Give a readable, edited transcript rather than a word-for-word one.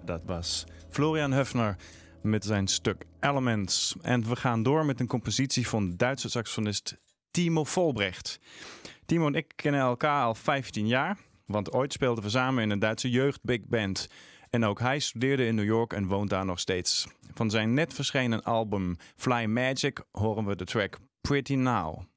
Dat was Florian Höfner met zijn stuk Elements. En we gaan door met een compositie van Duitse saxofonist Timo Vollbrecht. Timo en ik kennen elkaar al 15 jaar, want ooit speelden we samen in een Duitse jeugdbigband. En ook hij studeerde in New York en woont daar nog steeds. Van zijn net verschenen album Fly Magic horen we de track Pretty Now.